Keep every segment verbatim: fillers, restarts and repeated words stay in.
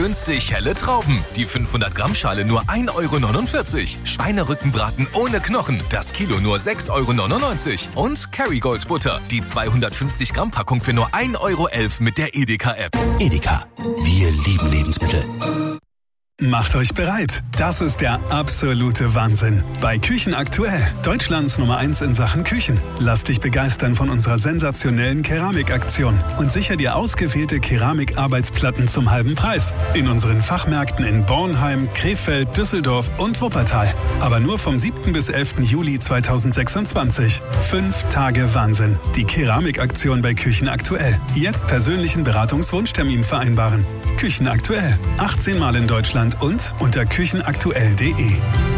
günstig helle Trauben. Die fünfhundert Gramm Schale nur ein Euro neunundvierzig. Schweinerückenbraten ohne Knochen. Das Kilo nur sechs Euro neunundneunzig. Und Kerrygold Butter. Die zweihundertfünfzig Gramm Packung für nur ein Euro elf mit der Edeka-App. Edeka. Wir lieben Lebensmittel. Macht euch bereit. Das ist der absolute Wahnsinn. Bei Küchen aktuell. Deutschlands Nummer eins in Sachen Küchen. Lass dich begeistern von unserer sensationellen Keramikaktion und sicher dir ausgewählte Keramikarbeitsplatten zum halben Preis. In unseren Fachmärkten in Bornheim, Krefeld, Düsseldorf und Wuppertal. Aber nur vom siebten bis elften Juli zweitausendsechsundzwanzig. Fünf Tage Wahnsinn. Die Keramikaktion bei Küchen aktuell. Jetzt persönlichen Beratungswunschtermin vereinbaren. Küchen aktuell. achtzehn Mal in Deutschland und unter küchenaktuell punkt de.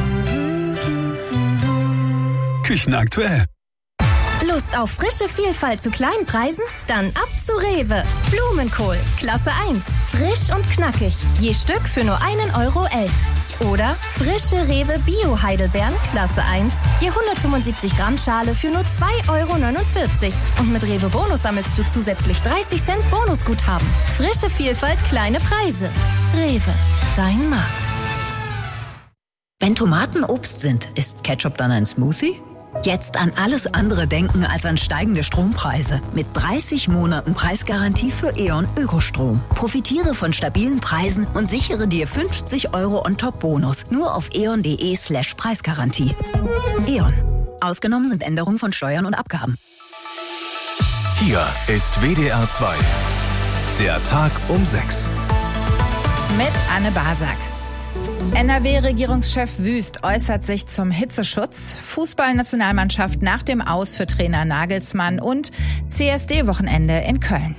Küchenaktuell. Lust auf frische Vielfalt zu kleinen Preisen? Dann ab zu Rewe. Blumenkohl, Klasse eins. Frisch und knackig. Je Stück für nur einen Euro elf. Oder frische Rewe Bio-Heidelbeeren, Klasse eins. Je hundertfünfundsiebzig Gramm Schale für nur zwei Euro neunundvierzig. Und mit Rewe Bonus sammelst du zusätzlich dreißig Cent Bonusguthaben. Frische Vielfalt, kleine Preise. Rewe, dein Markt. Wenn Tomaten Obst sind, ist Ketchup dann ein Smoothie? Jetzt an alles andere denken als an steigende Strompreise. Mit dreißig Monaten Preisgarantie für E.ON Ökostrom. Profitiere von stabilen Preisen und sichere dir fünfzig Euro On-Top-Bonus. Nur auf eon.de slash Preisgarantie. E.ON. Ausgenommen sind Änderungen von Steuern und Abgaben. Hier ist W D R zwei. Der Tag um sechs. Mit Anne Basak. N R W-Regierungschef Wüst äußert sich zum Hitzeschutz, Fußballnationalmannschaft nach dem Aus für Trainer Nagelsmann und C S D-Wochenende in Köln.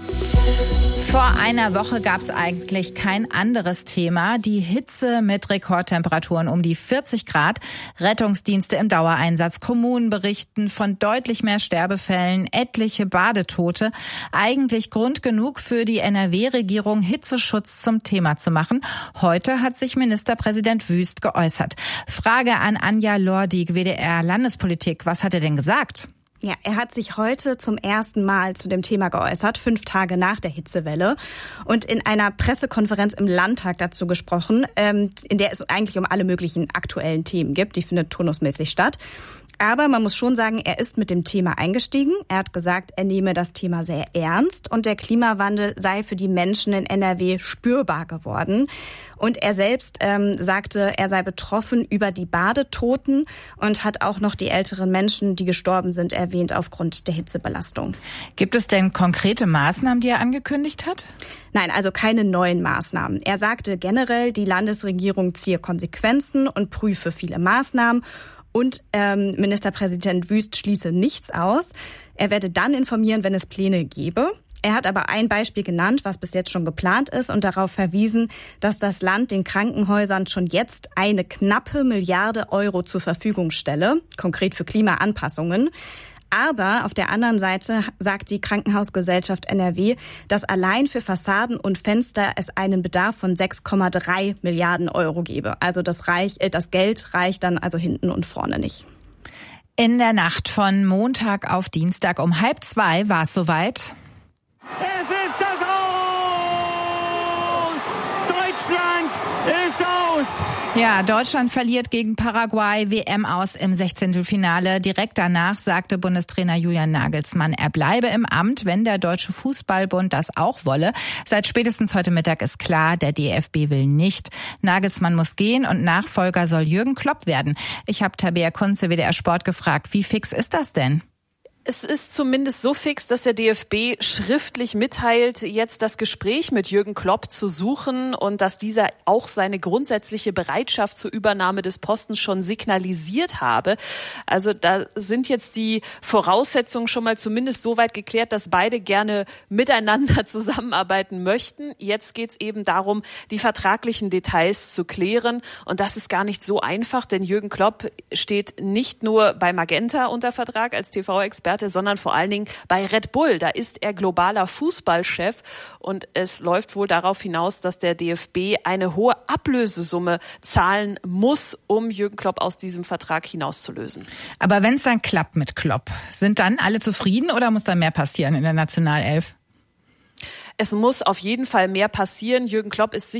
Vor einer Woche gab es eigentlich kein anderes Thema. Die Hitze mit Rekordtemperaturen um die vierzig Grad. Rettungsdienste im Dauereinsatz. Kommunen berichten von deutlich mehr Sterbefällen, etliche Badetote. Eigentlich Grund genug für die N R W-Regierung, Hitzeschutz zum Thema zu machen. Heute hat sich Ministerpräsident Wüst geäußert. Frage an Anja Lordig, W D R Landespolitik. Was hat er denn gesagt? Ja, er hat sich heute zum ersten Mal zu dem Thema geäußert, fünf Tage nach der Hitzewelle, und in einer Pressekonferenz im Landtag dazu gesprochen, in der es eigentlich um alle möglichen aktuellen Themen geht. Die findet turnusmäßig statt. Aber man muss schon sagen, er ist mit dem Thema eingestiegen. Er hat gesagt, er nehme das Thema sehr ernst und der Klimawandel sei für die Menschen in N R W spürbar geworden. Und er selbst ähm, sagte, er sei betroffen über die Badetoten und hat auch noch die älteren Menschen, die gestorben sind, erwähnt aufgrund der Hitzebelastung. Gibt es denn konkrete Maßnahmen, die er angekündigt hat? Nein, also keine neuen Maßnahmen. Er sagte generell, die Landesregierung ziehe Konsequenzen und prüfe viele Maßnahmen. Und ähm, Ministerpräsident Wüst schließe nichts aus. Er werde dann informieren, wenn es Pläne gebe. Er hat aber ein Beispiel genannt, was bis jetzt schon geplant ist, und darauf verwiesen, dass das Land den Krankenhäusern schon jetzt eine knappe Milliarde Euro zur Verfügung stelle, konkret für Klimaanpassungen. Aber auf der anderen Seite sagt die Krankenhausgesellschaft N R W, dass allein für Fassaden und Fenster es einen Bedarf von sechs Komma drei Milliarden Euro gebe. Also das, reich, äh, das Geld reicht dann also hinten und vorne nicht. In der Nacht von Montag auf Dienstag um halb zwei war es soweit. Es ist das Aus! Deutschland ist aus! Ja, Deutschland verliert gegen Paraguay, W M aus im Sechzehntelfinale. Direkt danach sagte Bundestrainer Julian Nagelsmann, er bleibe im Amt, wenn der Deutsche Fußballbund das auch wolle. Seit spätestens heute Mittag ist klar, der D F B will nicht. Nagelsmann muss gehen und Nachfolger soll Jürgen Klopp werden. Ich habe Tabea Kunze, W D R Sport, gefragt, wie fix ist das denn? Es ist zumindest so fix, dass der D F B schriftlich mitteilt, jetzt das Gespräch mit Jürgen Klopp zu suchen und dass dieser auch seine grundsätzliche Bereitschaft zur Übernahme des Postens schon signalisiert habe. Also da sind jetzt die Voraussetzungen schon mal zumindest so weit geklärt, dass beide gerne miteinander zusammenarbeiten möchten. Jetzt geht es eben darum, die vertraglichen Details zu klären, und das ist gar nicht so einfach, denn Jürgen Klopp steht nicht nur bei Magenta unter Vertrag als T V-Experte, sondern vor allen Dingen bei Red Bull. Da ist er globaler Fußballchef, und es läuft wohl darauf hinaus, dass der D F B eine hohe Ablösesumme zahlen muss, um Jürgen Klopp aus diesem Vertrag hinauszulösen. Aber wenn es dann klappt mit Klopp, sind dann alle zufrieden oder muss da mehr passieren in der Nationalelf? Es muss auf jeden Fall mehr passieren. Jürgen Klopp ist sicher